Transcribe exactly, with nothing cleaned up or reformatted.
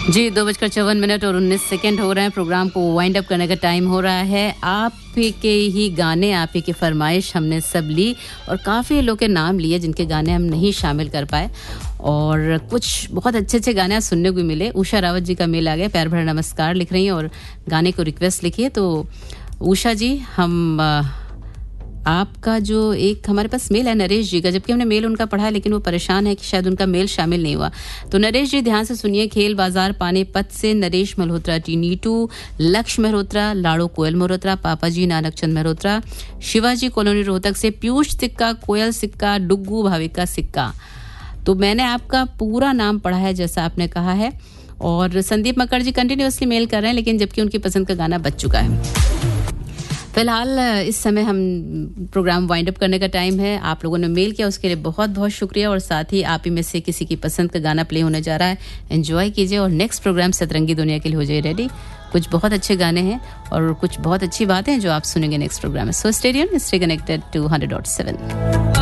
जी, दो बजकर चौवन मिनट और उन्नीस सेकेंड हो रहे हैं। प्रोग्राम को वाइंड अप करने का टाइम हो रहा है। आप ही के ही गाने, आप ही की फरमाइश हमने सब ली और काफ़ी लोग के नाम लिए जिनके गाने हम नहीं शामिल कर पाए और कुछ बहुत अच्छे अच्छे गाने आज सुनने को मिले। उषा रावत जी का मेल आ गया, प्यार भरा नमस्कार लिख रही हैं और गाने को रिक्वेस्ट लिखी है। तो उषा जी, हम आपका जो एक हमारे पास मेल है नरेश जी का, जबकि हमने मेल उनका पढ़ा है लेकिन वो परेशान है कि शायद उनका मेल शामिल नहीं हुआ। तो नरेश जी ध्यान से सुनिए। खेल बाजार पानीपत से नरेश मल्होत्रा, टी नीटू, लक्ष्य मल्होत्रा, लाड़ो कोयल मल्होत्रा, पापा जी नानक चंद मल्होत्रा, शिवाजी कॉलोनी रोहतक से पीयूष सिक्का, कोयल सिक्का, डुग्गू भाविका सिक्का। तो मैंने आपका पूरा नाम पढ़ा है जैसा आपने कहा है। और संदीप मक्कड़ जी कंटिन्यूअसली मेल कर रहे हैं लेकिन जबकि उनकी पसंद का गाना बच चुका है। फिलहाल इस समय हम प्रोग्राम वाइंड अप करने का टाइम है। आप लोगों ने मेल किया उसके लिए बहुत बहुत शुक्रिया और साथ ही आप ही में से किसी की पसंद का गाना प्ले होने जा रहा है। एंजॉय कीजिए और नेक्स्ट प्रोग्राम सतरंगी दुनिया के लिए हो जाइए रेडी। कुछ बहुत अच्छे गाने हैं और कुछ बहुत अच्छी बातें हैं जो आप सुनेंगे नेक्स्ट प्रोग्राम में। So stay tuned, stay connected two hundred point seven.